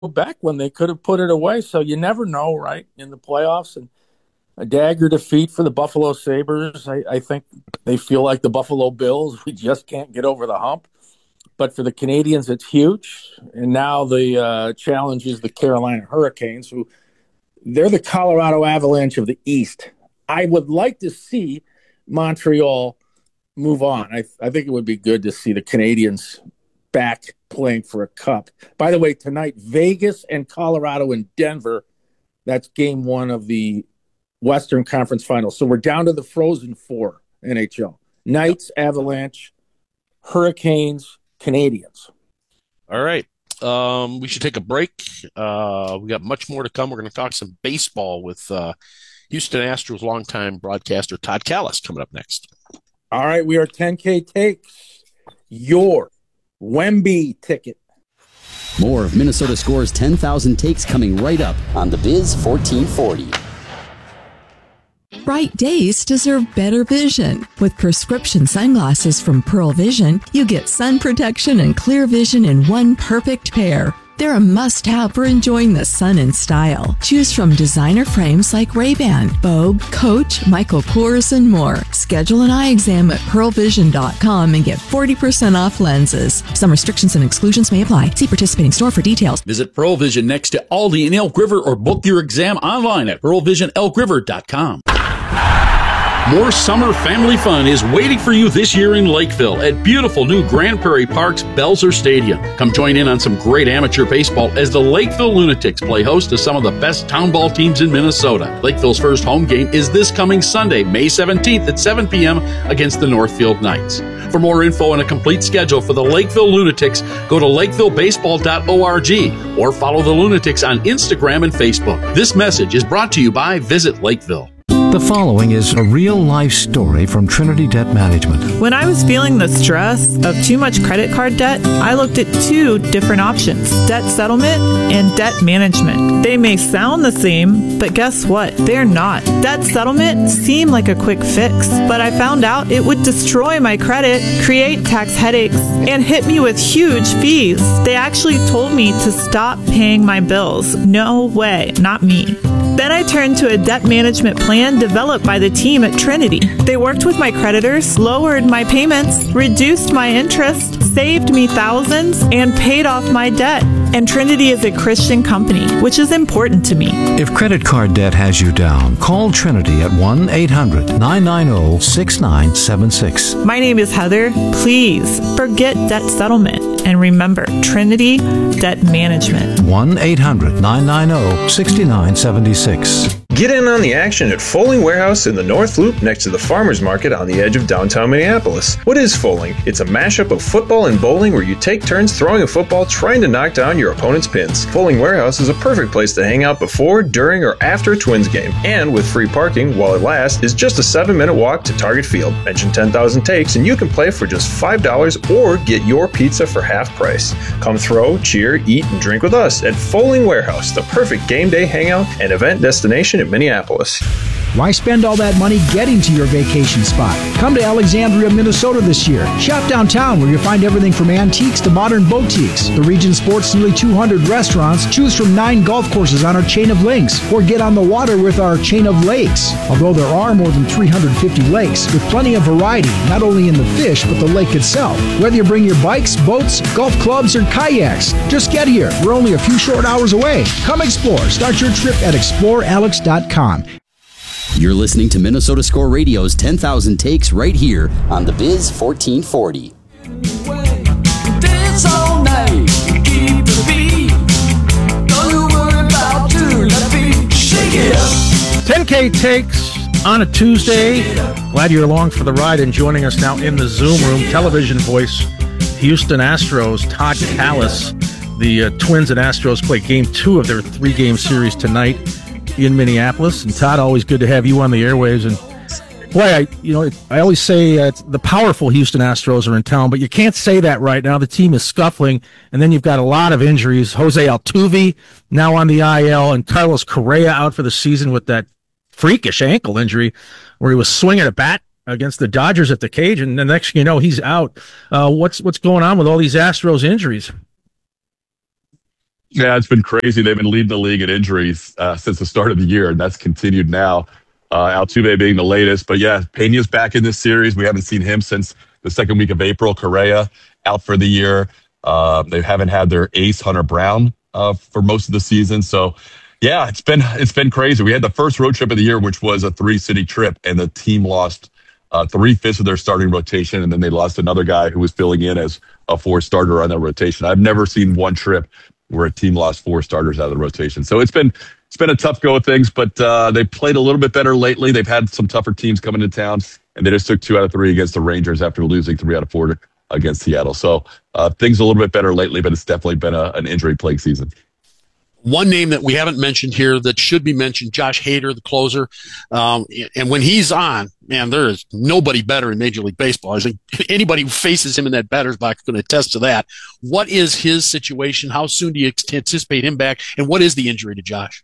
back when they could have put it away. So you never know, right, in the playoffs. And a dagger defeat for the Buffalo Sabres. I think they feel like the Buffalo Bills. We just can't get over the hump. But for the Canadians, it's huge. And now the challenge is the Carolina Hurricanes, who they're the Colorado Avalanche of the East. I would like to see Montreal move on. I think it would be good to see the Canadians back playing for a cup. By the way, tonight, Vegas and Colorado and Denver. That's game one of the Western Conference Finals. So we're down to the Frozen Four, NHL. Knights, Avalanche, Hurricanes, Canadians. All right. We should take a break. We got much more to come. We're going to talk some baseball with Houston Astros longtime broadcaster Todd Kalas coming up next. All right, we are 10K Takes, your Wemby ticket. More of Minnesota Score's 10,000 takes coming right up on the Biz 1440. Bright days deserve better vision. With prescription sunglasses from Pearl Vision, you get sun protection and clear vision in one perfect pair. They're a must-have for enjoying the sun in style. Choose from designer frames like Ray-Ban, Vogue, Coach, Michael Kors, and more. Schedule an eye exam at pearlvision.com and get 40% off lenses. Some restrictions and exclusions may apply. See participating store for details. Visit Pearl Vision next to Aldi in Elk River or book your exam online at pearlvisionelkriver.com. More summer family fun is waiting for you this year in Lakeville at beautiful new Grand Prairie Park's Belzer Stadium. Come join in on some great amateur baseball as the Lakeville Lunatics play host to some of the best town ball teams in Minnesota. Lakeville's first home game is this coming Sunday, May 17th at 7 p.m. against the Northfield Knights. For more info and a complete schedule for the Lakeville Lunatics, go to lakevillebaseball.org or follow the Lunatics on Instagram and Facebook. This message is brought to you by Visit Lakeville. The following is a real-life story from Trinity Debt Management. When I was feeling the stress of too much credit card debt, I looked at two different options: debt settlement and debt management. They may sound the same, but guess what? They're not. Debt settlement seemed like a quick fix, but I found out it would destroy my credit, create tax headaches, and hit me with huge fees. They actually told me to stop paying my bills. No way, not me. Then I turned to a debt management plan developed by the team at Trinity. They worked with my creditors, lowered my payments, reduced my interest, saved me thousands, and paid off my debt. And Trinity is a Christian company, which is important to me. If credit card debt has you down, call Trinity at 1-800-990-6976. My name is Heather. Please forget debt settlement and remember Trinity Debt Management. 1-800-990-6976. Get in on the action at Foaling Warehouse in the North Loop next to the Farmers Market on the edge of downtown Minneapolis. What is Foaling? It's a mashup of football and bowling where you take turns throwing a football trying to knock down your opponent's pins. Foaling Warehouse is a perfect place to hang out before, during, or after a Twins game. And with free parking while it lasts, is just a 7-minute walk to Target Field. Mention 10,000 takes and you can play for just $5 or get your pizza for half price. Come throw, cheer, eat, and drink with us at Foaling Warehouse, the perfect game day hangout and event destination in Minneapolis. Why spend all that money getting to your vacation spot? Come to Alexandria, Minnesota this year. Shop downtown where you'll find everything from antiques to modern boutiques. The region sports nearly 200 restaurants. Choose from 9 golf courses on our chain of links, or get on the water with our chain of lakes. Although there are more than 350 lakes, with plenty of variety, not only in the fish, but the lake itself. Whether you bring your bikes, boats, golf clubs, or kayaks, just get here. We're only a few short hours away. Come explore. Start your trip at explorealex.com. You're listening to Minnesota Score Radio's 10,000 Takes right here on the Biz 1440. Dance all night, keep the beat. Don't you worry about too, let me shake it up. 10K Takes on a Tuesday. Glad you're along for the ride and joining us now in the Zoom room. Television voice, Houston Astros, Todd Kalas. The Twins and Astros play Game 2 of their 3-game series tonight in Minneapolis. And Todd, always good to have you on the airwaves. And boy, I always say the powerful Houston Astros are in town, but you can't say that right now. The team is scuffling, and then you've got a lot of injuries. Jose Altuve now on the IL, and Carlos Correa out for the season with that freakish ankle injury where he was swinging a bat against the Dodgers at the cage, and the next thing you know, he's out. What's going on with all these Astros injuries? Yeah, it's been crazy. They've been leading the league in injuries since the start of the year, and that's continued now. Altuve being the latest. But yeah, Pena's back in this series. We haven't seen him since the second week of April. Correa out for the year. They haven't had their ace, Hunter Brown, for most of the season. So yeah, it's been crazy. We had the first road trip of the year, which was a 3-city trip, and the team lost 3/5 of their starting rotation, and then they lost another guy who was filling in as a 4 starter on that rotation. I've never seen one trip where a team lost 4 starters out of the rotation. So it's been a tough go of things, but they played a little bit better lately. They've had some tougher teams coming to town, and they just took 2 out of 3 against the Rangers after losing 3 out of 4 against Seattle. So things a little bit better lately, but it's definitely been an injury-plagued season. One name that we haven't mentioned here that should be mentioned, Josh Hader, the closer. And when he's on, man, there is nobody better in Major League Baseball. I think anybody who faces him in that batter's box can attest to that. What is his situation? How soon do you anticipate him back? And what is the injury to Josh?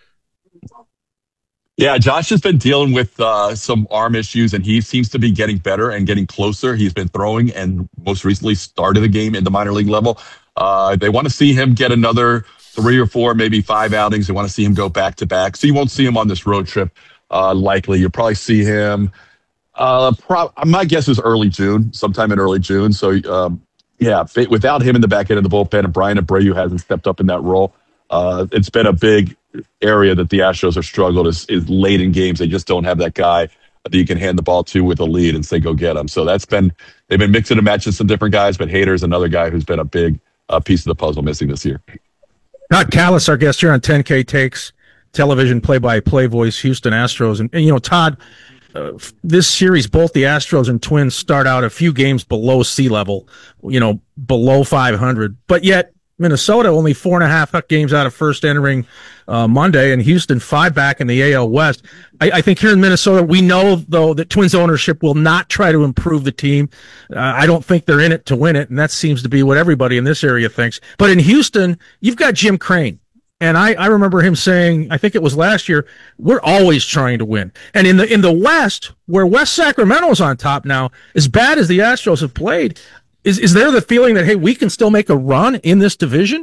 Yeah, Josh has been dealing with some arm issues, and he seems to be getting better and getting closer. He's been throwing and most recently started the game in the minor league level. They want to see him get another 3 or 4, maybe 5 outings. They want to see him go back to back. So you won't see him on this road trip. Likely, you'll probably see him. My guess is early June, sometime in early June. So yeah, without him in the back end of the bullpen, and Brian Abreu hasn't stepped up in that role. It's been a big area that the Astros have struggled is late in games. They just don't have that guy that you can hand the ball to with a lead and say, go get him. So they've been mixing and matching some different guys, but Hader's another guy who's been a big piece of the puzzle missing this year. Todd Kalas, our guest here on 10K Takes, television play-by-play voice, Houston Astros. And you know, Todd, this series, both the Astros and Twins start out a few games below sea level, below 500. But yet, Minnesota only 4.5 games out of first entering Monday, and Houston 5 back in the AL West. I think here in Minnesota, we know, though, that Twins ownership will not try to improve the team. I don't think they're in it to win it, and that seems to be what everybody in this area thinks. But in Houston, you've got Jim Crane. And I remember him saying, I think it was last year, we're always trying to win. And in the West, where West Sacramento's on top now, as bad as the Astros have played, is there the feeling that, hey, we can still make a run in this division?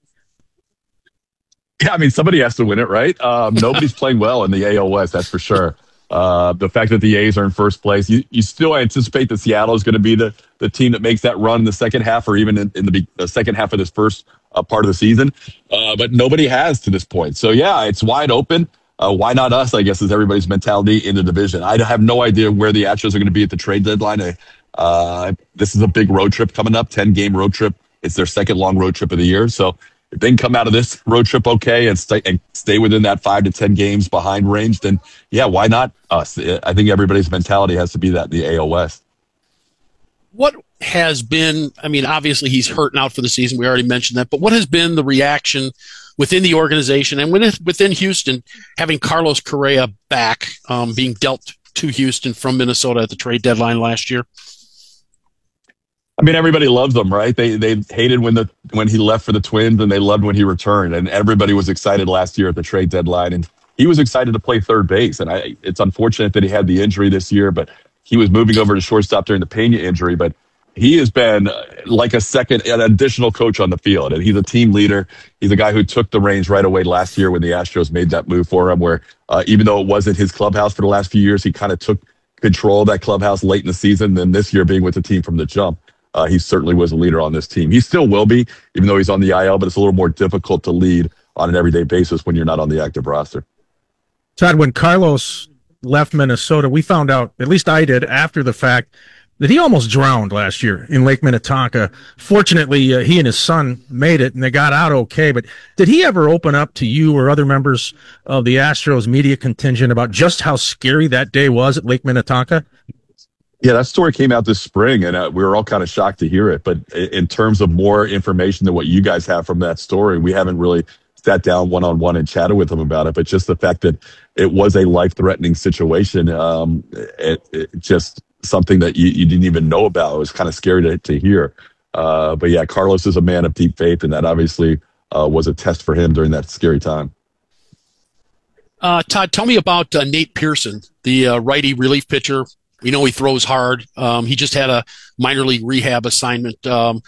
Yeah, I mean, somebody has to win it, right? Nobody's playing well in the AL West, that's for sure. The fact that the A's are in first place, you still anticipate that Seattle is going to be the team that makes that run in the second half, or even in the second half of this first part of the season. But nobody has to this point. So, yeah, it's wide open. Why not us, I guess, is everybody's mentality in the division. I have no idea where the Astros are going to be at the trade deadline. This is a big road trip coming up, 10-game road trip. It's their second long road trip of the year. So if they can come out of this road trip okay and stay within that 5 to 10 games behind range, then, yeah, why not us? I think everybody's mentality has to be that in the AL West. What has been, I mean, obviously he's hurting out for the season. We already mentioned that. But what has been the reaction within the organization and within Houston, having Carlos Correa back, being dealt to Houston from Minnesota at the trade deadline last year? I mean, everybody loves him, right? They hated when he left for the Twins, and they loved when he returned. And everybody was excited last year at the trade deadline, and he was excited to play third base. And it's unfortunate that he had the injury this year, but he was moving over to shortstop during the Pena injury. But he has been like an additional coach on the field, and he's a team leader. He's a guy who took the reins right away last year when the Astros made that move for him, where even though it wasn't his clubhouse for the last few years, he kind of took control of that clubhouse late in the season. Then this year, being with the team from the jump, he certainly was a leader on this team. He still will be, even though he's on the IL, but it's a little more difficult to lead on an everyday basis when you're not on the active roster. Todd, when Carlos left Minnesota, we found out, at least I did, after the fact, that he almost drowned last year in Lake Minnetonka. Fortunately, he and his son made it, and they got out okay. But did he ever open up to you or other members of the Astros media contingent about just how scary that day was at Lake Minnetonka? Yeah, that story came out this spring, and we were all kind of shocked to hear it. But in terms of more information than what you guys have from that story, we haven't really sat down one-on-one and chatted with him about it. But just the fact that it was a life-threatening situation, it just something that you didn't even know about. It was kind of scary to hear. But yeah, Carlos is a man of deep faith, and that obviously was a test for him during that scary time. Todd, tell me about Nate Pearson, the righty relief pitcher. We know he throws hard. He just had a minor league rehab assignment.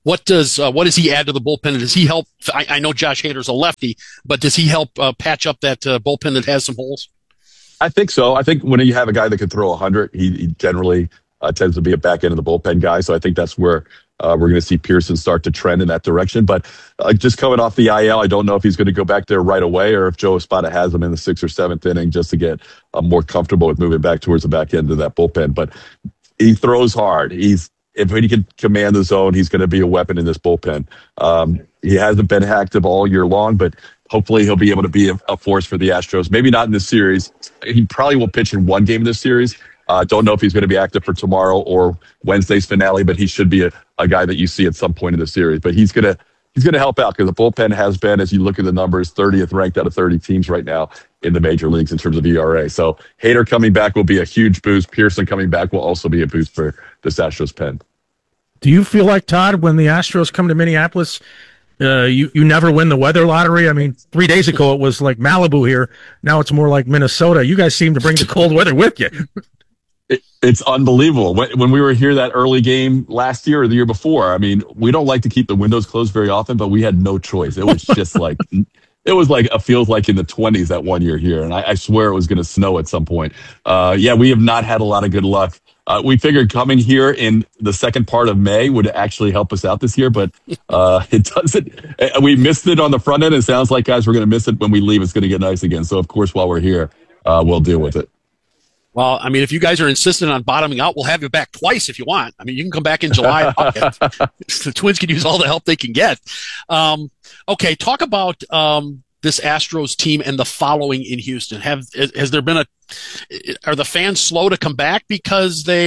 What does he add to the bullpen? Does he help? I know Josh Hader's a lefty, but does he help patch up that bullpen that has some holes? I think so. I think when you have a guy that can throw 100, he generally tends to be a back end of the bullpen guy. So I think that's where we're going to see Pearson start to trend in that direction. But just coming off the IL, I don't know if he's going to go back there right away or if Joe Espada has him in the 6th or 7th inning just to get more comfortable with moving back towards the back end of that bullpen. But he throws hard. If he can command the zone, he's going to be a weapon in this bullpen. He hasn't been active all year long, but hopefully he'll be able to be a force for the Astros. Maybe not in this series. He probably will pitch in one game in this series. Don't know if he's going to be active for tomorrow or Wednesday's finale, but he should be a guy that you see at some point in the series. But he's going to help out because the bullpen has been, as you look at the numbers, 30th ranked out of 30 teams right now in the major leagues in terms of ERA. So Hader coming back will be a huge boost. Pearson coming back will also be a boost for this Astros pen. Do you feel like, Todd, when the Astros come to Minneapolis, you never win the weather lottery? I mean, 3 days ago it was like Malibu here. Now it's more like Minnesota. You guys seem to bring the cold weather with you. It's unbelievable. When we were here that early game last year or the year before, I mean, we don't like to keep the windows closed very often, but we had no choice. It was just like, it feels like in the 20s that one year here. And I swear it was going to snow at some point. We have not had a lot of good luck. We figured coming here in the second part of May would actually help us out this year, but it doesn't. We missed it on the front end. It sounds like, guys, we're going to miss it when we leave. It's going to get nice again. So, of course, while we're here, we'll deal with it. Well, I mean, if you guys are insistent on bottoming out, we'll have you back twice if you want. I mean, you can come back in July. The Twins can use all the help they can get. Okay, talk about this Astros team and the following in Houston. Has there been are the fans slow to come back because of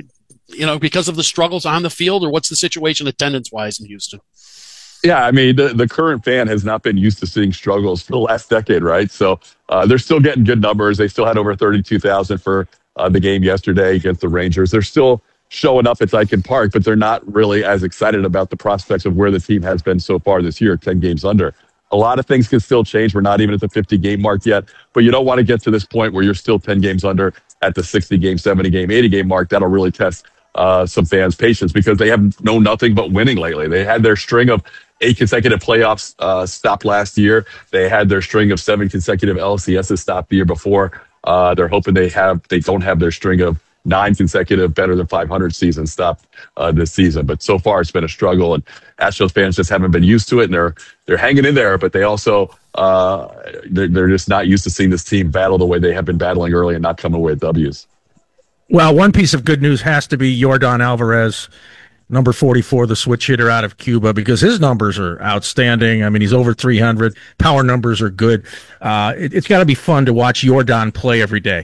the struggles on the field, or what's the situation attendance-wise in Houston? Yeah, I mean, the current fan has not been used to seeing struggles for the last decade, right? So they're still getting good numbers. They still had over 32,000 for the game yesterday against the Rangers. They're still showing up at Dyken Park, but they're not really as excited about the prospects of where the team has been so far this year, 10 games under. A lot of things can still change. We're not even at the 50-game mark yet, but you don't want to get to this point where you're still 10 games under at the 60-game, 70-game, 80-game mark. That'll really test some fans' patience because they have known nothing but winning lately. They had their string of 8 consecutive playoffs stopped last year. They had their string of 7 consecutive LCSs stopped the year before. They're hoping they don't have their string of 9 consecutive better than 500 seasons stopped this season. But so far it's been a struggle, and Astros fans just haven't been used to it, and they're hanging in there, but they also they're just not used to seeing this team battle the way they have been battling early and not coming away with W's. Well, one piece of good news has to be Yordan Alvarez, number 44, the switch hitter out of Cuba, because his numbers are outstanding. I mean, he's over 300. Power numbers are good. It's got to be fun to watch Yordan play every day.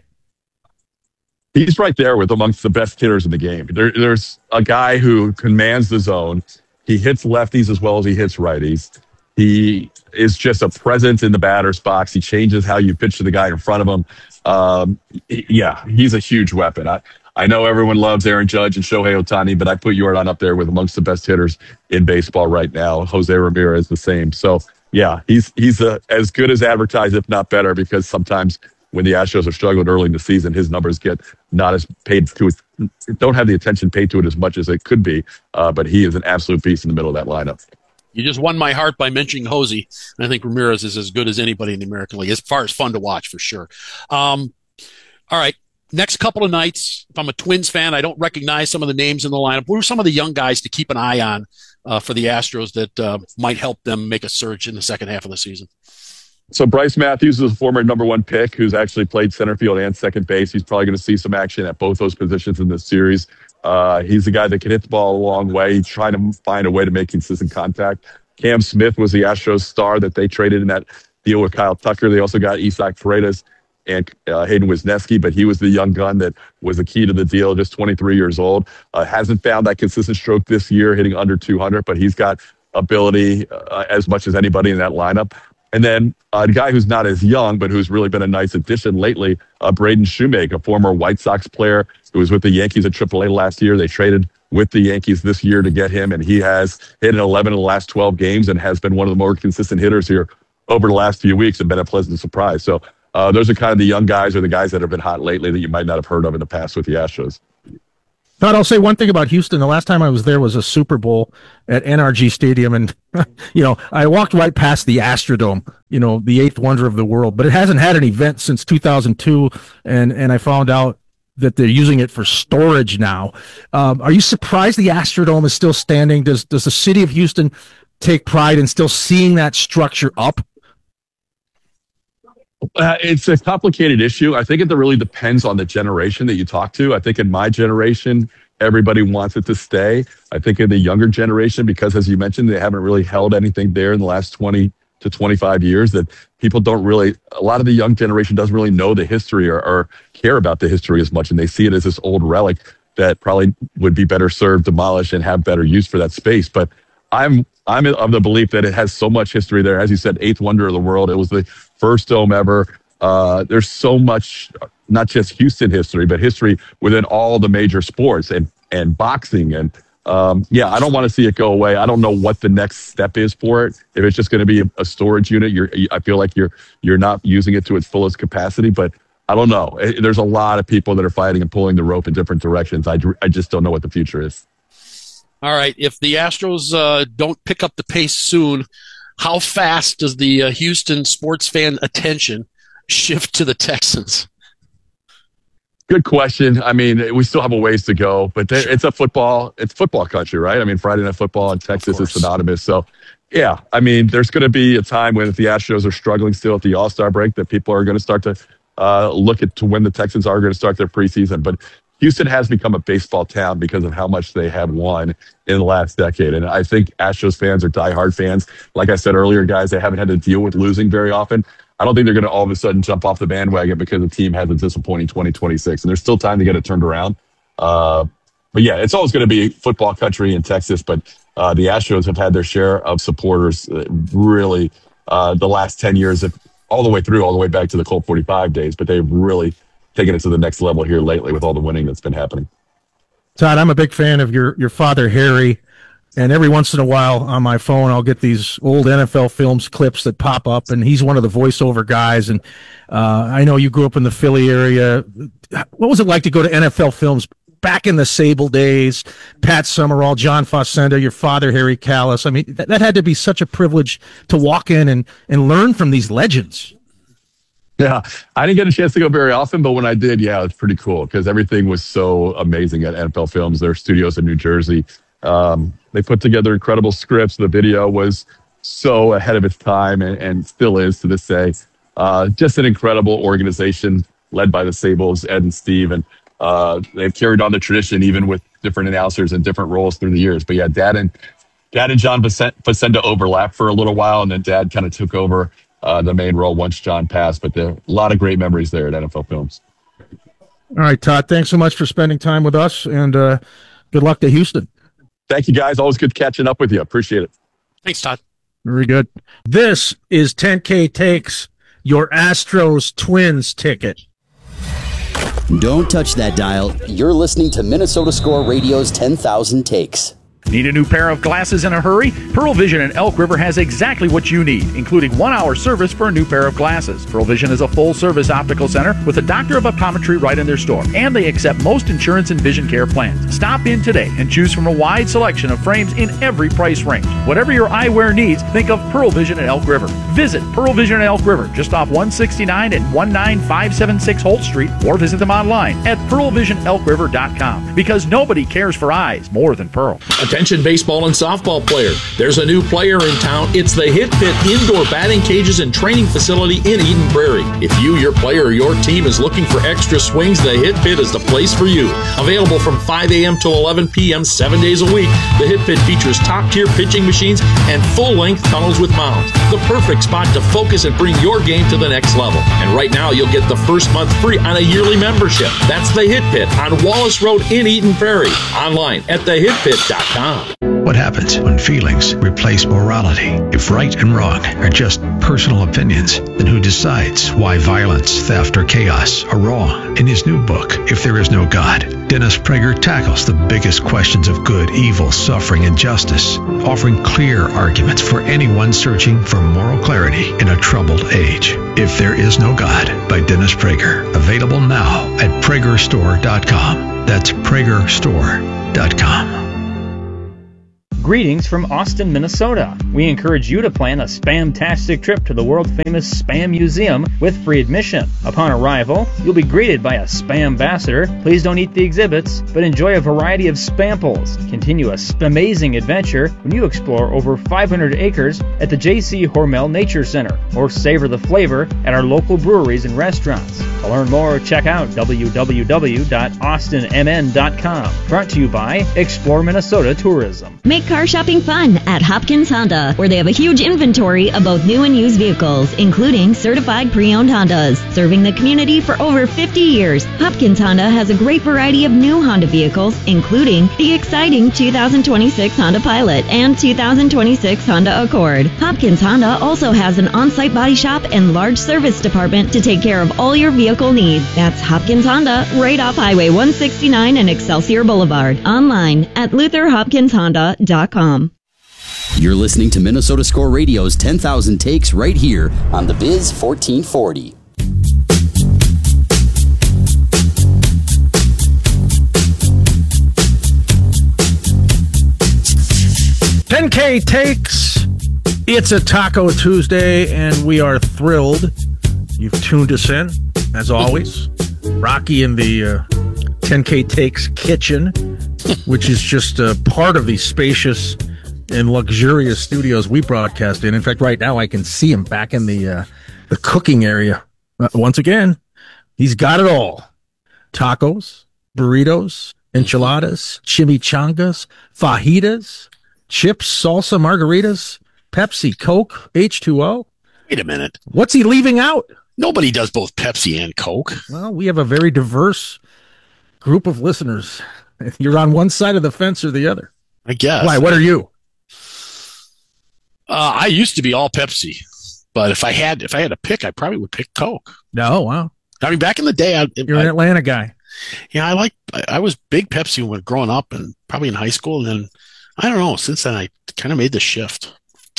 He's right there with amongst the best hitters in the game. There's a guy who commands the zone. He hits lefties as well as he hits righties. He is just a presence in the batter's box. He changes how you pitch to the guy in front of him. He's a huge weapon. I know everyone loves Aaron Judge and Shohei Ohtani, but I put Yordan up there with amongst the best hitters in baseball right now. Jose Ramirez the same. So, yeah, he's as good as advertised, if not better, because sometimes when the Astros are struggling early in the season, his numbers get not as paid to it, don't have the attention paid to it as much as it could be. But he is an absolute beast in the middle of that lineup. You just won my heart by mentioning Jose. I think Ramirez is as good as anybody in the American League, as far as fun to watch, for sure. All right. Next couple of nights, if I'm a Twins fan, I don't recognize some of the names in the lineup. Who are some of the young guys to keep an eye on for the Astros that might help them make a surge in the second half of the season? So Bryce Matthews is a former number 1 pick who's actually played center field and second base. He's probably going to see some action at both those positions in this series. He's a guy that can hit the ball a long way. He's trying to find a way to make consistent contact. Cam Smith was the Astros star that they traded in that deal with Kyle Tucker. They also got Isaac Paredes and Hayden Wisniewski, but he was the young gun that was the key to the deal, just 23 years old. Hasn't found that consistent stroke this year, hitting under 200, but he's got ability as much as anybody in that lineup. And then a guy who's not as young, but who's really been a nice addition lately, Braden Shoemaker, a former White Sox player who was with the Yankees at AAA last year. They traded with the Yankees this year to get him, and he has hit in 11 of the last 12 games and has been one of the more consistent hitters here over the last few weeks and been a pleasant surprise. So those are kind of the young guys or the guys that have been hot lately that you might not have heard of in the past with the Astros. Todd, I'll say one thing about Houston. The last time I was there was a Super Bowl at NRG Stadium, and I walked right past the Astrodome, the eighth wonder of the world. But it hasn't had an event since 2002, and I found out that they're using it for storage now. Are you surprised the Astrodome is still standing? Does the city of Houston take pride in still seeing that structure up? It's a complicated issue. I think it really depends on the generation that you talk to. I think in my generation, everybody wants it to stay. I think in the younger generation, because as you mentioned, they haven't really held anything there in the last 20 to 25 years, that people don't really, a lot of the young generation doesn't really know the history or care about the history as much. And they see it as this old relic that probably would be better served, demolished, and have better use for that space. But I'm of the belief that it has so much history there. As you said, eighth wonder of the world. It was the first dome ever. There's so much, not just Houston history, but history within all the major sports and boxing. And I don't want to see it go away. I don't know what the next step is for it. If it's just going to be a storage unit, I feel like you're not using it to its fullest capacity. But I don't know. There's a lot of people that are fighting and pulling the rope in different directions. I just don't know what the future is. All right. If the Astros don't pick up the pace soon, how fast does the Houston sports fan attention shift to the Texans? Good question. I mean, we still have a ways to go, but it's football country, right? I mean, Friday Night Football in Texas is synonymous. So, yeah, I mean, there's going to be a time when if the Astros are struggling still at the All-Star break, that people are going to start to look to when the Texans are going to start their preseason. But Houston has become a baseball town because of how much they have won in the last decade. And I think Astros fans are diehard fans. Like I said earlier, guys, they haven't had to deal with losing very often. I don't think they're going to all of a sudden jump off the bandwagon because the team has a disappointing 2026. And there's still time to get it turned around. But yeah, it's always going to be football country in Texas. But the Astros have had their share of supporters really the last 10 years, all the way back to the Colt 45 days. But they've really taking it to the next level here lately with all the winning that's been happening. Todd, I'm a big fan of your father, Harry, and every once in a while on my phone, I'll get these old NFL Films clips that pop up, and he's one of the voiceover guys, and I know you grew up in the Philly area. What was it like to go to NFL Films back in the Sable days? Pat Summerall, John Facenda, your father, Harry Kalas. I mean, that had to be such a privilege to walk in and learn from these legends. Yeah, I didn't get a chance to go very often, but when I did, yeah, it's pretty cool because everything was so amazing at NFL Films. Their studios in New Jersey. They put together incredible scripts. The video was so ahead of its time and still is to this day. Just an incredible organization led by the Sables, Ed and Steve. And they've carried on the tradition even with different announcers and different roles through the years. But yeah, Dad and John Facenda overlapped for a little while, and then Dad kind of took over the main role once John passed, but there are a lot of great memories there at NFL Films. All right, Todd, thanks so much for spending time with us, and good luck to Houston. Thank you, guys. Always good catching up with you. Appreciate it. Thanks, Todd. Very good. This is 10K Takes, your Astros Twins ticket. Don't touch that dial. You're listening to Minnesota Score Radio's 10,000 Takes. Need a new pair of glasses in a hurry? Pearl Vision in Elk River has exactly what you need, including 1-hour service for a new pair of glasses. Pearl Vision is a full-service optical center with a doctor of optometry right in their store, and they accept most insurance and vision care plans. Stop in today and choose from a wide selection of frames in every price range. Whatever your eyewear needs, think of Pearl Vision in Elk River. Visit Pearl Vision in Elk River, just off 169 and 19576 Holt Street, or visit them online at pearlvisionelkriver.com, because nobody cares for eyes more than Pearl. Attention baseball and softball player. There's a new player in town. It's the Hit Pit Indoor Batting Cages and Training Facility in Eden Prairie. If you, your player, or your team is looking for extra swings, the Hit Pit is the place for you. Available from 5 a.m. to 11 p.m. 7 days a week, the Hit Pit features top-tier pitching machines and full-length tunnels with mounds. The perfect spot to focus and bring your game to the next level. And right now, you'll get the first month free on a yearly membership. That's the Hit Pit on Wallace Road in Eden Prairie. Online at thehitpit.com. What happens when feelings replace morality? If right and wrong are just personal opinions, then who decides why violence, theft, or chaos are wrong? In his new book, If There Is No God, Dennis Prager tackles the biggest questions of good, evil, suffering, and justice, offering clear arguments for anyone searching for moral clarity in a troubled age. If There Is No God by Dennis Prager. Available now at pragerstore.com. That's PragerStore.com. Greetings from Austin, Minnesota. We encourage you to plan a spam-tastic trip to the world-famous Spam Museum with free admission. Upon arrival, you'll be greeted by a Spam ambassador. Please don't eat the exhibits, but enjoy a variety of spamples. Continue a amazing adventure when you explore over 500 acres at the J.C. Hormel Nature Center, or savor the flavor at our local breweries and restaurants. To learn more, check out www.austinmn.com. Brought to you by Explore Minnesota Tourism. Make car shopping fun at Hopkins Honda, where they have a huge inventory of both new and used vehicles, including certified pre-owned Hondas. Serving the community for over 50 years, Hopkins Honda has a great variety of new Honda vehicles, including the exciting 2026 Honda Pilot and 2026 Honda Accord. Hopkins Honda also has an on-site body shop and large service department to take care of all your vehicle needs. That's Hopkins Honda, right off Highway 169 and Excelsior Boulevard. Online at LutherHopkinsHonda.com. You're listening to Minnesota Score Radio's 10,000 Takes right here on the Biz 1440. $10K Takes. It's a Taco Tuesday, and we are thrilled you've tuned us in, as always. Rocky in the 10K Takes kitchen, which is just a part of the spacious and luxurious studios we broadcast in. In fact, right now I can see him back in the cooking area. Once again, he's got it all. Tacos, burritos, enchiladas, chimichangas, fajitas, chips, salsa, margaritas, Pepsi, Coke, H2O. Wait a minute. What's he leaving out? Nobody does both Pepsi and Coke. Well, we have a very diverse group of listeners. You're on one side of the fence or the other. I guess. Why? What are you? I used to be all Pepsi, but if I had to pick, I probably would pick Coke. No, wow. I mean, back in the day, You're an Atlanta guy. Yeah, I was big Pepsi when growing up, and probably in high school, and then I don't know. Since then, I kind of made the shift.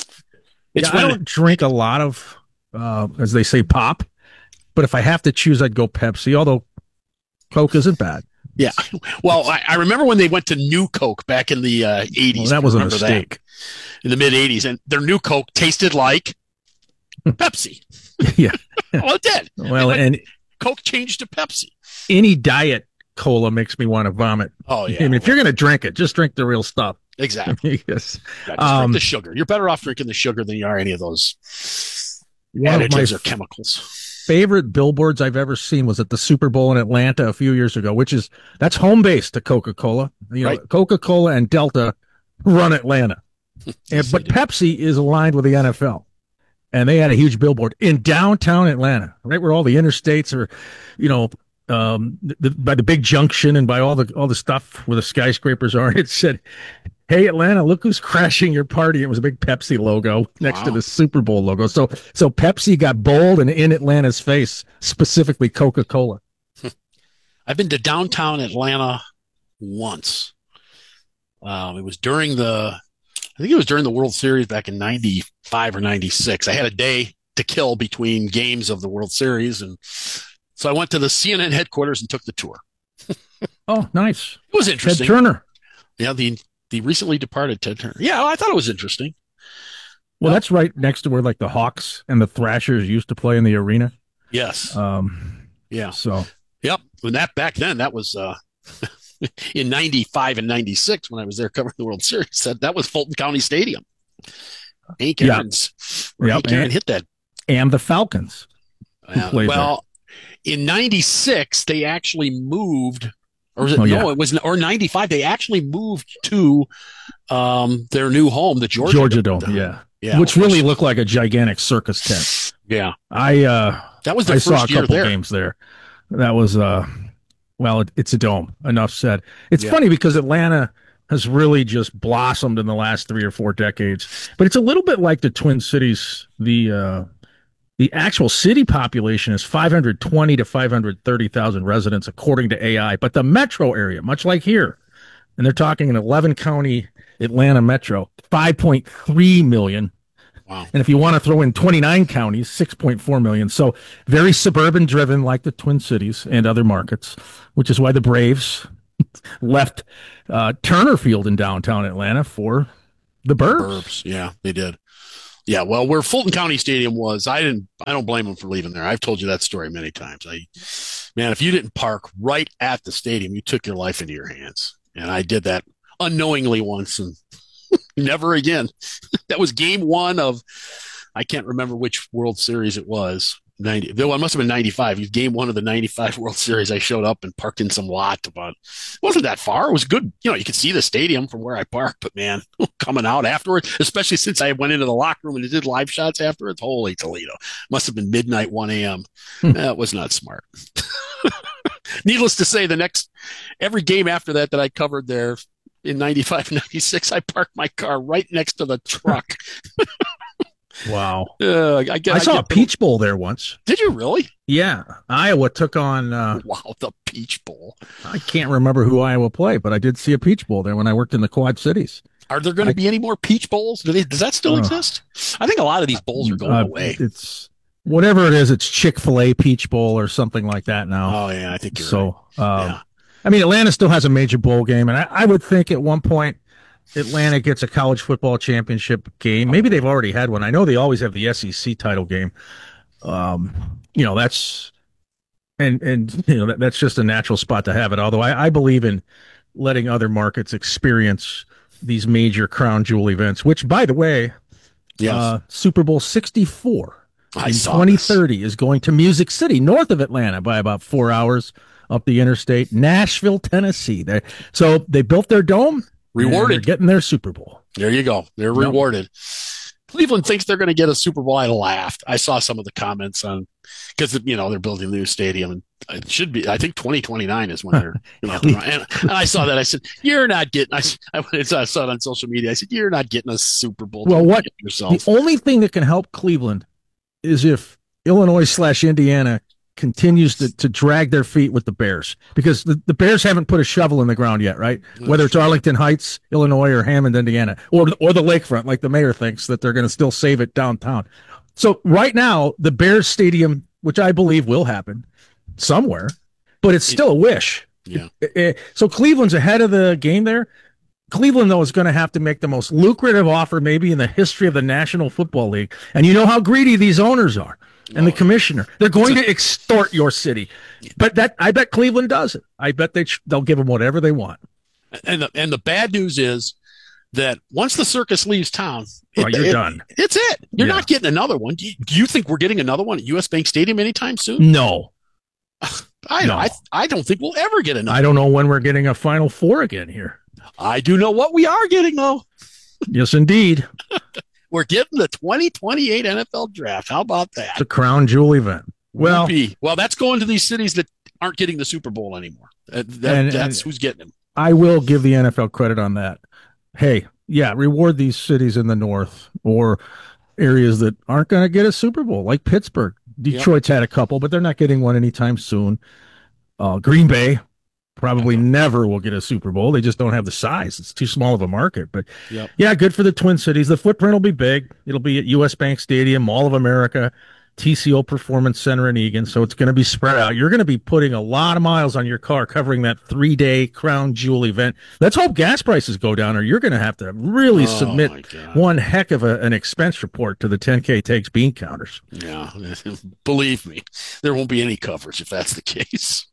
I don't drink a lot of, as they say, pop. But if I have to choose, I'd go Pepsi. Although Coke isn't bad. Yeah. Well, I remember when they went to New Coke back in the 80s. Well, that was a mistake. In the mid-80s, and their New Coke tasted like Pepsi. Yeah. Well, it did. Well, and Coke changed to Pepsi. Any diet cola makes me want to vomit. Oh, yeah. I mean, if you're going to drink it, just drink the real stuff. Exactly. Yes. Yeah, just drink the sugar. You're better off drinking the sugar than you are any of those additives or chemicals. Favorite billboards I've ever seen was at the Super Bowl in Atlanta a few years ago, that's home base to Coca-Cola. Right. Coca-Cola and Delta run Atlanta. But Pepsi is aligned with the NFL. And they had a huge billboard in downtown Atlanta, right where all the interstates are, by the big junction and by all the stuff where the skyscrapers are. It said, "Hey Atlanta, look who's crashing your party." It was a big Pepsi logo next to the Super Bowl logo. So Pepsi got bold and in Atlanta's face, specifically Coca-Cola. I've been to downtown Atlanta once. It was during the World Series back in 95 or 96. I had a day to kill between games of the World Series, and so I went to the CNN headquarters and took the tour. Oh, nice. It was interesting. Ted Turner. Yeah, the recently departed Ted Turner. Yeah, I thought it was interesting. Well, that's right next to where like the Hawks and the Thrashers used to play in the arena. Yes. Yeah. So. Yep. And back then, that was in 95 and 96 when I was there covering the World Series. That was Fulton County Stadium. Hank Aaron's. Yep. Hank Aaron hit that. And the Falcons. In 96, they actually moved, or was it? It was, or 95, they actually moved to their new home, the Georgia Dome. Yeah. Which really looked like a gigantic circus tent. Yeah. That was the first saw a year couple there. games there. That was, it's a dome. Enough said. It's funny because Atlanta has really just blossomed in the last 3 or 4 decades, but it's a little bit like the Twin Cities. The actual city population is 520 to 530,000 residents, according to AI. But the metro area, much like here, and they're talking an 11-county Atlanta metro, 5.3 million. Wow. And if you want to throw in 29 counties, 6.4 million. So very suburban driven, like the Twin Cities and other markets, which is why the Braves left Turner Field in downtown Atlanta for the Burbs. Yeah, they did. Yeah, well, where Fulton County Stadium was, I don't blame them for leaving there. I've told you that story many times. Man, if you didn't park right at the stadium, you took your life into your hands. And I did that unknowingly once and never again. That was game one of, I can't remember which World Series it was. It must have been 95. It was game one of the 95 World Series. I showed up and parked in some lot it wasn't that far. It was good. You know, you could see the stadium from where I parked, but man, coming out afterwards, especially since I went into the locker room and did live shots afterwards, holy Toledo. Must have been midnight, 1 a.m. That was not smart. Needless to say, every game after that I covered there in 95, 96, I parked my car right next to the truck. Wow. I saw a Peach Bowl there once. Did you really? Yeah. Iowa took on... wow, the Peach Bowl. I can't remember who Iowa played, but I did see a Peach Bowl there when I worked in the Quad Cities. Are there going to be any more Peach Bowls? Does that still exist? I think a lot of these bowls are going away. It's whatever it is, it's Chick-fil-A Peach Bowl or something like that now. Oh, yeah, I think you're right. Yeah. I mean, Atlanta still has a major bowl game, and I would think at one point Atlanta gets a college football championship game. Maybe they've already had one. I know they always have the SEC title game. That's that's just a natural spot to have it. Although I believe in letting other markets experience these major crown jewel events, which, by the way, Super Bowl 64 in 2030 is going to Music City, north of Atlanta, by about 4 hours up the interstate, Nashville, Tennessee. So they built their dome. Rewarded. Getting their Super Bowl. There you go. They're rewarded. Cleveland thinks they're going to get a Super Bowl. I laughed. I saw some of the comments on, because, they're building a new stadium and it should be, I think 2029 is when they're, and I saw that. I said, you're not getting, I saw it on social media. I said, you're not getting a Super Bowl. Well, yourself. The only thing that can help Cleveland is if Illinois/Indiana continues to drag their feet with the Bears, because the Bears haven't put a shovel in the ground yet, right? Whether it's Arlington Heights, Illinois, or Hammond, Indiana, or the lakefront, like the mayor thinks that they're going to still save it downtown. So right now, the Bears stadium, which I believe will happen somewhere, but it's still a wish. Yeah. So Cleveland's ahead of the game there. Cleveland, though, is going to have to make the most lucrative offer maybe in the history of the National Football League. And you know how greedy these owners are. And the commissioner, they're going to extort your city, but I bet Cleveland does it. I bet they'll give them whatever they want. And the bad news is that once the circus leaves town, you're done. It's it. You're not getting another one. Do you think we're getting another one at US Bank Stadium anytime soon? No. I don't think we'll ever get another. I don't know when we're getting a Final Four again here. I do know what we are getting though. Yes, indeed. We're getting the 2028 NFL draft. How about that? The crown jewel event. Well, that's going to these cities that aren't getting the Super Bowl anymore. That's who's getting them. I will give the NFL credit on that. Hey, reward these cities in the north or areas that aren't going to get a Super Bowl, like Pittsburgh. Detroit's had a couple, but they're not getting one anytime soon. Green Bay probably never will get a Super Bowl. They just don't have the size. It's too small of a market. But good for the Twin Cities. The footprint will be big. It'll be at US Bank Stadium, Mall of America, TCO Performance Center in Eagan. So it's going to be spread out. You're going to be putting a lot of miles on your car covering that 3-day crown jewel event. Let's hope gas prices go down, or you're going to have to really submit one heck of an expense report to the 10K Takes bean counters. Yeah, believe me, there won't be any coverage if that's the case.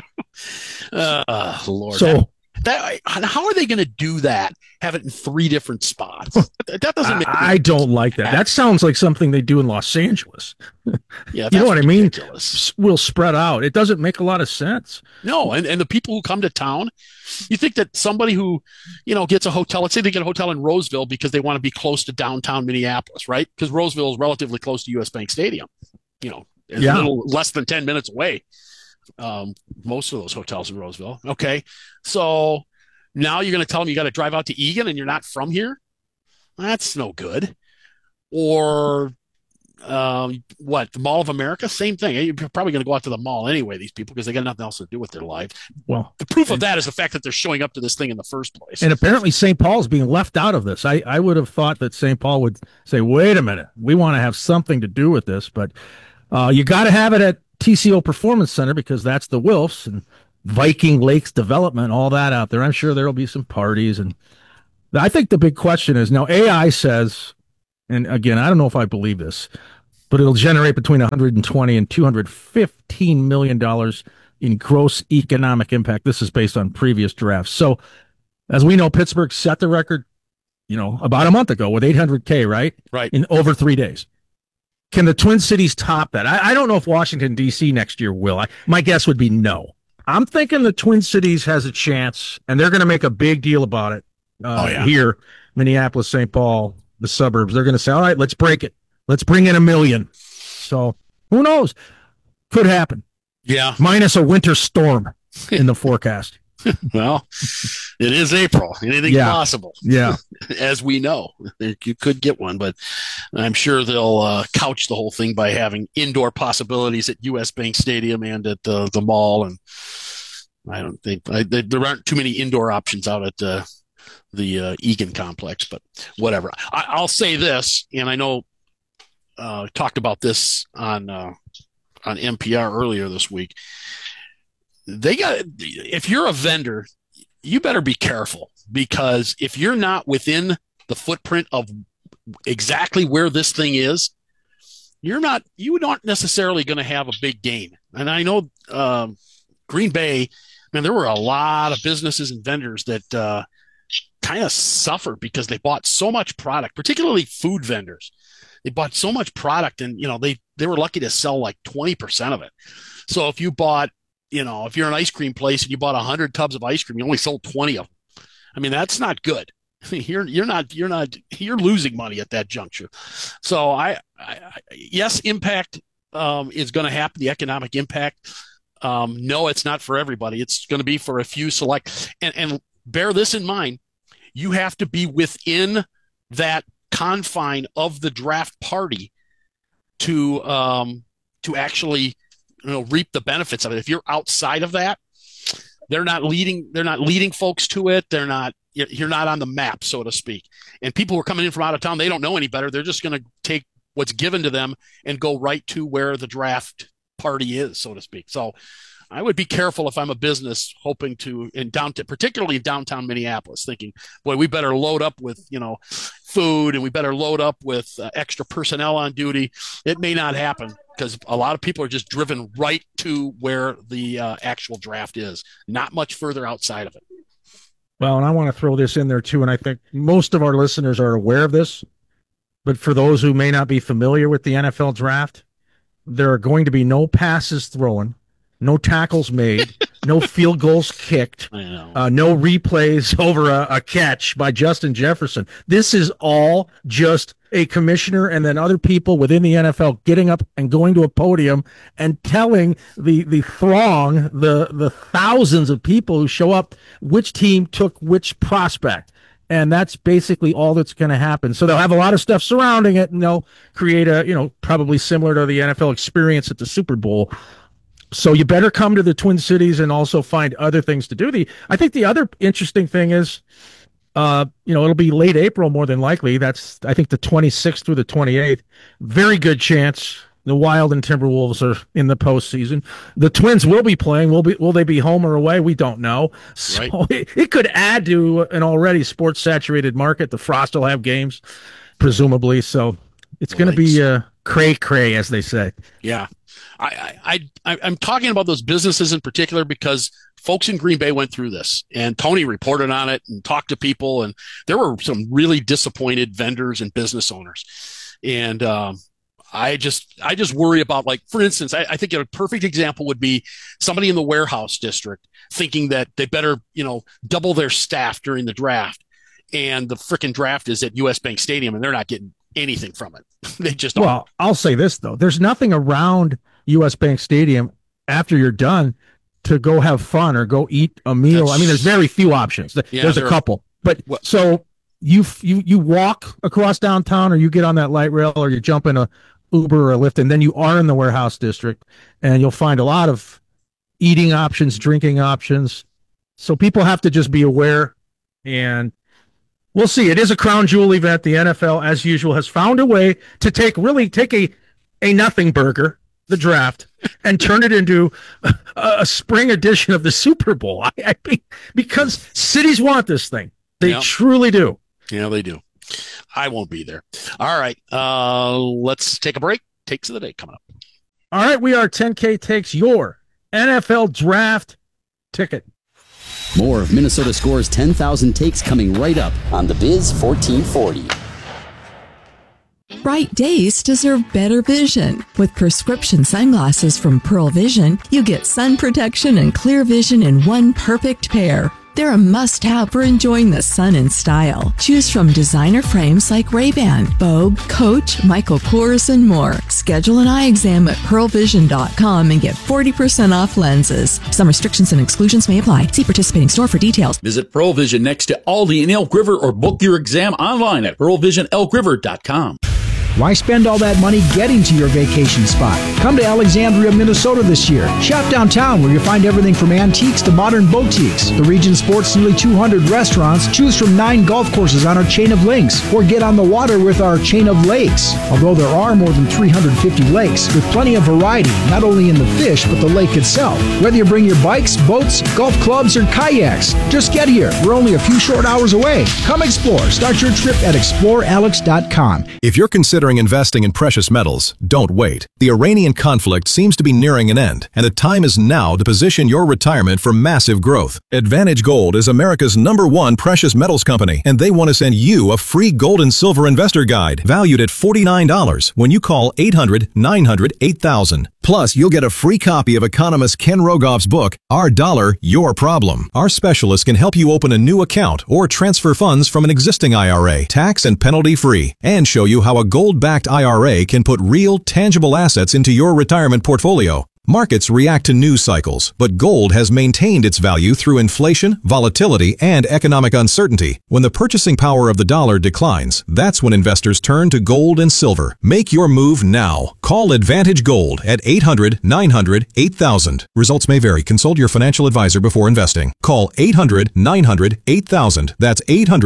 Lord. So how are they going to do that? Have it in 3 different spots? That doesn't make I don't like that. That sounds like something they do in Los Angeles. Yeah, you know what I mean? Ridiculous. We'll spread out. It doesn't make a lot of sense. No, and the people who come to town, you think that somebody who, gets a hotel, let's say they get a hotel in Roseville because they want to be close to downtown Minneapolis, right? Because Roseville is relatively close to US Bank Stadium. It's a little less than 10 minutes away. Most of those hotels in Roseville. Okay. So now you're going to tell them you got to drive out to Eagan and you're not from here? That's no good. Or the Mall of America? Same thing. You're probably going to go out to the mall anyway, these people, because they got nothing else to do with their life. Well, the proof of that is the fact that they're showing up to this thing in the first place. And apparently St. Paul's being left out of this. I would have thought that St. Paul would say, wait a minute, we want to have something to do with this, but you got to have it at TCO Performance Center because that's the Wilfs, and Viking Lakes development, all that out there. I'm sure there'll be some parties. And I think the big question is now AI says, and again, I don't know if I believe this, but it'll generate between 120 and $215 million in gross economic impact. This is based on previous drafts. So as we know, Pittsburgh set the record, about a month ago with 800K, right? Right. In over 3 days. Can the Twin Cities top that? I don't know if Washington, D.C. next year will. My guess would be no. I'm thinking the Twin Cities has a chance, and they're going to make a big deal about it here, Minneapolis, St. Paul, the suburbs. They're going to say, all right, let's break it. Let's bring in 1 million. So who knows? Could happen. Yeah. Minus a winter storm in the forecast. Well, it is April. Anything's possible. Yeah. As we know, you could get one, but I'm sure they'll couch the whole thing by having indoor possibilities at US Bank Stadium and at the mall. And I don't think there aren't too many indoor options out at the Egan complex, but whatever. I'll say this, and I know talked about this on NPR earlier this week. If you're a vendor, you better be careful, because if you're not within the footprint of exactly where this thing is, you're not necessarily going to have a big gain. And I know Green Bay, man, there were a lot of businesses and vendors that kind of suffered because they bought so much product, particularly food vendors. They bought so much product, and they were lucky to sell like 20% of it. So if you bought, if you're an ice cream place and you bought 100 tubs of ice cream, you only sold 20 of them. I mean, that's not good. You're losing money at that juncture. So yes, impact is going to happen. The economic impact. No, it's not for everybody. It's going to be for a few select, and bear this in mind. You have to be within that confine of the draft party to actually reap the benefits of it. If you're outside of that, they're not leading folks to it. You're not on the map, so to speak. And people who are coming in from out of town, they don't know any better. They're just going to take what's given to them and go right to where the draft party is, so to speak. So I would be careful if I'm a business hoping to, particularly in downtown Minneapolis, thinking, boy, we better load up with, food, and we better load up with extra personnel on duty. It may not happen, because a lot of people are just driven right to where the actual draft is, not much further outside of it. Well, and I want to throw this in there too, and I think most of our listeners are aware of this, but for those who may not be familiar with the NFL draft, there are going to be no passes thrown, no tackles made, no field goals kicked, no replays over a catch by Justin Jefferson. This is all just a commissioner and then other people within the NFL getting up and going to a podium and telling the throng, the thousands of people who show up, which team took which prospect. And that's basically all that's going to happen. So they'll have a lot of stuff surrounding it, and they'll create probably similar to the NFL experience at the Super Bowl. So you better come to the Twin Cities and also find other things to do. I think the other interesting thing is, it'll be late April more than likely. That's, I think, the 26th through the 28th. Very good chance the Wild and Timberwolves are in the postseason. The Twins will be playing. Will they be home or away? We don't know. So right. It could add to an already sports-saturated market. The Frost will have games, presumably. So it's going to be cray-cray, as they say. Yeah. I'm talking about those businesses in particular because folks in Green Bay went through this, and Tony reported on it and talked to people, and there were some really disappointed vendors and business owners. And I just worry about, like, for instance, I think a perfect example would be somebody in the warehouse district thinking that they better, double their staff during the draft, and the frickin' draft is at US Bank Stadium, and they're not getting anything from it. They just don't. Well, I'll say this, though. There's nothing around US Bank Stadium after you're done to go have fun or go eat a meal. There's very few options. There's a couple. But so you walk across downtown, or you get on that light rail, or you jump in a Uber or a Lyft, and then you are in the warehouse district, and you'll find a lot of eating options, drinking options. So people have to just be aware, and we'll see. It is a crown jewel event. The NFL, as usual, has found a way to take a nothing burger the draft and turn it into a spring edition of the Super Bowl. I mean, because cities want this thing. They truly do. Yeah, they do. I won't be there. All right. Let's take a break. Takes of the day coming up. All right. We are 10K Takes, your NFL draft ticket. More of Minnesota Score's 10,000 takes coming right up on the Biz 1440. Bright days deserve better vision. With prescription sunglasses from Pearl Vision, you get sun protection and clear vision in one perfect pair. They're a must-have for enjoying the sun in style. Choose from designer frames like Ray-Ban, Vogue, Coach, Michael Kors, and more. Schedule an eye exam at pearlvision.com and get 40% off lenses. Some restrictions and exclusions may apply. See participating store for details. Visit Pearl Vision next to Aldi in Elk River or book your exam online at pearlvisionelkriver.com. Why spend all that money getting to your vacation spot? Come to Alexandria, Minnesota this year. Shop downtown where you'll find everything from antiques to modern boutiques. The region sports nearly 200 restaurants. Choose from 9 golf courses on our chain of links, or get on the water with our chain of lakes. Although there are more than 350 lakes, with plenty of variety, not only in the fish, but the lake itself. Whether you bring your bikes, boats, golf clubs, or kayaks, just get here. We're only a few short hours away. Come explore. Start your trip at explorealex.com. If you're considering investing in precious metals, don't wait. The Iranian conflict seems to be nearing an end, and the time is now to position your retirement for massive growth. Advantage Gold is America's #1 precious metals company, and they want to send you a free gold and silver investor guide valued at $49 when you call 800-900-8000. Plus, you'll get a free copy of economist Ken Rogoff's book, Our Dollar, Your Problem. Our specialists can help you open a new account or transfer funds from an existing IRA, tax and penalty free, and show you how a gold-backed IRA can put real, tangible assets into your retirement portfolio. Markets react to news cycles, but gold has maintained its value through inflation, volatility, and economic uncertainty. When the purchasing power of the dollar declines, that's when investors turn to gold and silver. Make your move now. Call Advantage Gold at 800-900-8000. Results may vary. Consult your financial advisor before investing. Call 800-900-8000. That's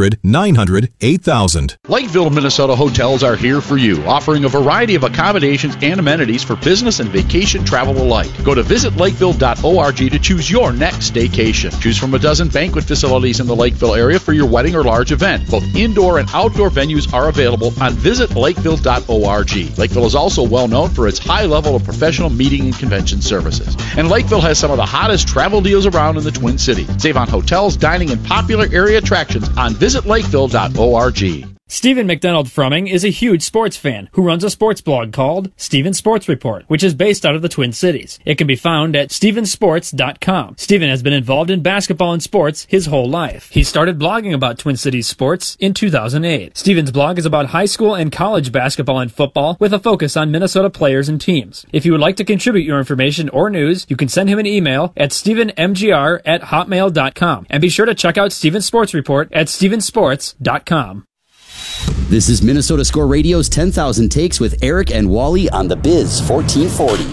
800-900-8000. Lakeville, Minnesota hotels are here for you, offering a variety of accommodations and amenities for business and vacation travel alike. Go to visitlakeville.org to choose your next staycation. Choose from a dozen banquet facilities in the Lakeville area for your wedding or large event. Both indoor and outdoor venues are available on visitlakeville.org. Lakeville is also well known for its high level of professional meeting and convention services. And Lakeville has some of the hottest travel deals around in the Twin Cities. Save on hotels, dining, and popular area attractions on visitlakeville.org. Stephen McDonald Frumming is a huge sports fan who runs a sports blog called Stephen Sports Report, which is based out of the Twin Cities. It can be found at stephensports.com. Stephen has been involved in basketball and sports his whole life. He started blogging about Twin Cities sports in 2008. Stephen's blog is about high school and college basketball and football with a focus on Minnesota players and teams. If you would like to contribute your information or news, you can send him an email at stephenmgr@hotmail.com. And be sure to check out Stephen's Sports Report at stephensports.com. This is Minnesota Score Radio's 10,000 Takes with Eric and Wally on the Biz 1440.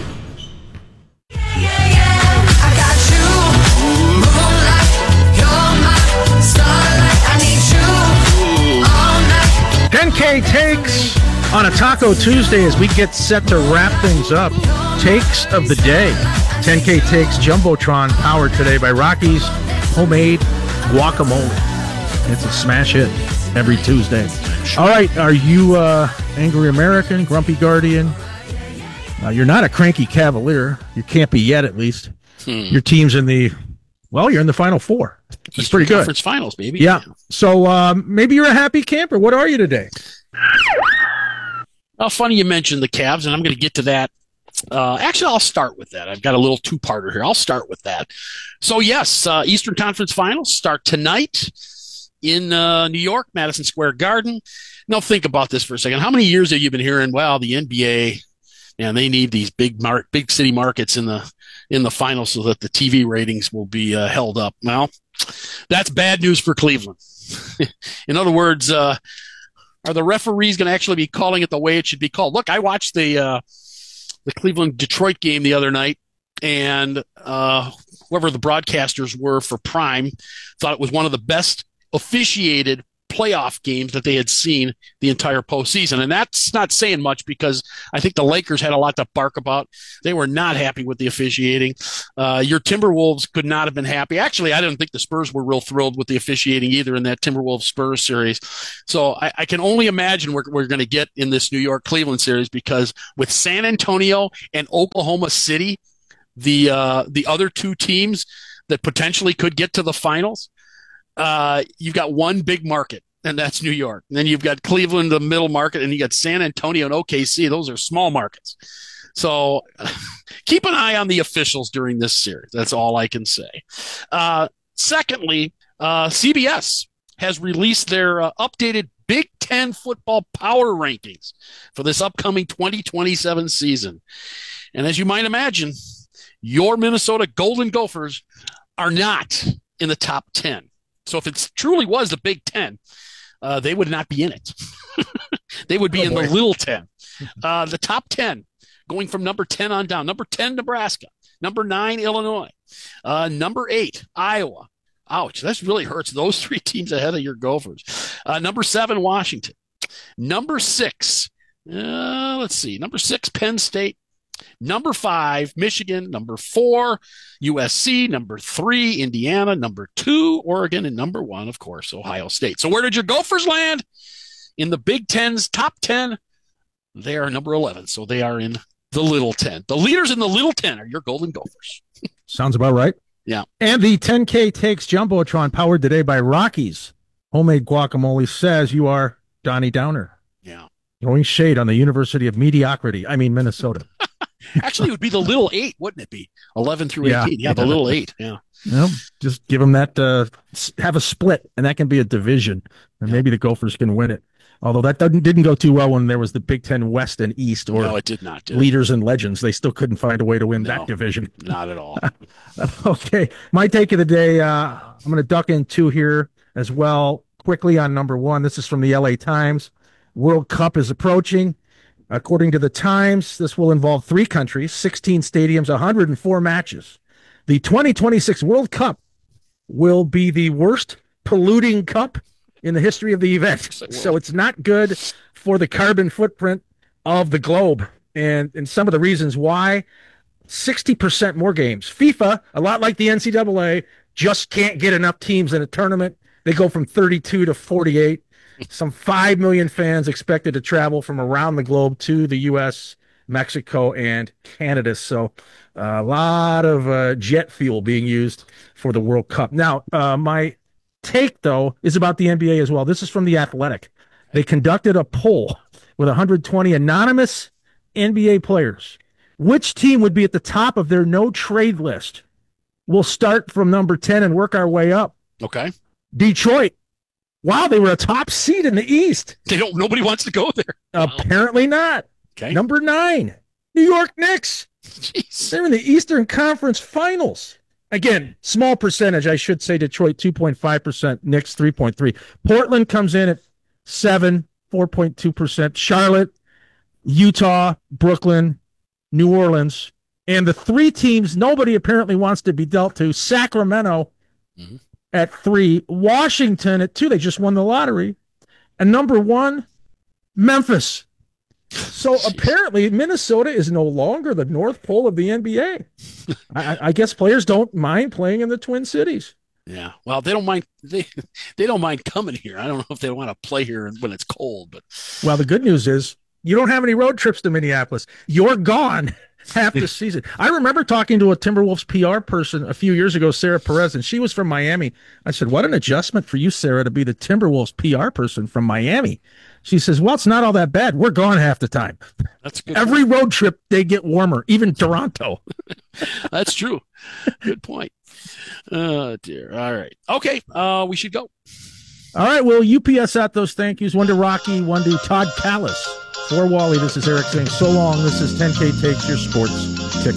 10K Takes on a Taco Tuesday as we get set to wrap things up. Takes of the day. 10K Takes Jumbotron, powered today by Rocky's Homemade Guacamole. It's a smash hit every Tuesday. All right, are you Angry American, Grumpy Guardian? You're not a Cranky Cavalier. You can't be yet, at least. Your team's in the, well, you're in the Final Four. That's pretty good. Conference Finals, baby. Yeah. So maybe you're a happy camper. What are you today? Well, funny you mentioned the Cavs, and I'm going to get to that. Actually, I'll start with that. I've got a little two-parter here. I'll start with that. So, yes, Eastern Conference Finals start tonight in New York, Madison Square Garden. Now, think about this for a second. How many years have you been hearing, well, the NBA, man, they need these big city markets in the finals so that the TV ratings will be held up? Well, that's bad news for Cleveland. In other words, are the referees going to actually be calling it the way it should be called? Look, I watched the Cleveland-Detroit game the other night, and whoever the broadcasters were for Prime thought it was one of the best officiated playoff games that they had seen the entire postseason. And that's not saying much because I think the Lakers had a lot to bark about. They were not happy with the officiating. Your Timberwolves could not have been happy. Actually, I didn't think the Spurs were real thrilled with the officiating either in that Timberwolves-Spurs series. So I can only imagine we're going to get in this New York-Cleveland series, because with San Antonio and Oklahoma City, the other two teams that potentially could get to the finals, you've got one big market, and that's New York. And then you've got Cleveland, the middle market, and you got San Antonio and OKC. Those are small markets. So keep an eye on the officials during this series. That's all I can say. Secondly, CBS has released their updated Big Ten football power rankings for this upcoming 2027 season. And as you might imagine, your Minnesota Golden Gophers are not in the top 10. So if it truly was the Big Ten, they would not be in it. They would be in the Little 10. The top 10, going from number 10 on down. Number 10, Nebraska. Number 9, Illinois. Number 8, Iowa. Ouch, that really hurts. Those three teams ahead of your Gophers. Number 7, Washington. Number 6, let's see. Number 6, Penn State. Number 5, Michigan. Number 4, USC. Number 3, Indiana. Number 2, Oregon. And number 1, of course, Ohio State. So where did your Gophers land? In the Big Ten's top 10, they are number 11. So they are in the Little 10. The leaders in the Little 10 are your Golden Gophers. Sounds about right. Yeah. And the 10K Takes Jumbotron, powered today by Rockies Homemade Guacamole, says you are Donnie Downer. Yeah. Throwing shade on the University of Mediocrity. I mean, Minnesota. Actually, it would be the Little 8, wouldn't it be? 11 through 18. Yeah, the Little 8. Yeah. Well, just give them that, have a split, and that can be a division, and maybe the Gophers can win it. Although that didn't go too well when there was the Big Ten West and East, or no, it did not. Leaders and Legends. They still couldn't find a way to win that division. Not at all. Okay, my take of the day, I'm going to duck in 2 here as well. Quickly on number 1, this is from the LA Times. World Cup is approaching. According to the Times, this will involve 3 countries, 16 stadiums, 104 matches. The 2026 World Cup will be the worst polluting cup in the history of the event. So it's not good for the carbon footprint of the globe. And some of the reasons why: 60% more games. FIFA, a lot like the NCAA, just can't get enough teams in a tournament. They go from 32 to 48. Some 5 million fans expected to travel from around the globe to the U.S., Mexico, and Canada. So a lot of jet fuel being used for the World Cup. Now, my take, though, is about the NBA as well. This is from The Athletic. They conducted a poll with 120 anonymous NBA players. Which team would be at the top of their no-trade list? We'll start from number 10 and work our way up. Okay. Detroit. Wow, they were a top seed in the East. Nobody wants to go there. Apparently not. Okay. Number 9, New York Knicks. Jeez. They're in the Eastern Conference Finals. Again, small percentage. I should say Detroit 2.5%, Knicks 3.3%. Portland comes in at 7, 4.2%. Charlotte, Utah, Brooklyn, New Orleans, and the 3 teams nobody apparently wants to be dealt to: Sacramento at 3, Washington at 2. They just won the lottery. And number 1, Memphis. So apparently Minnesota is no longer the North Pole of the NBA. I guess players don't mind playing in the Twin Cities. Yeah. Well, they don't mind. They don't mind coming here. I don't know if they want to play here when it's cold, but well, the good news is you don't have any road trips to Minneapolis. You're gone half the season. I remember talking to a Timberwolves PR person a few years ago, Sarah Perez, and she was from Miami. I said, "What an adjustment for you, Sarah, to be the Timberwolves PR person from Miami." She says, "Well, it's not all that bad. We're gone half the time." That's good. Every road trip, they get warmer, even Toronto. That's true. Good point. Oh, dear. All right. Okay. We should go. All right. Well, UPS out those thank yous. One to Rocky, one to Todd Callis. For Wally, this is Eric saying so long. This is 10K Takes, your sports tick.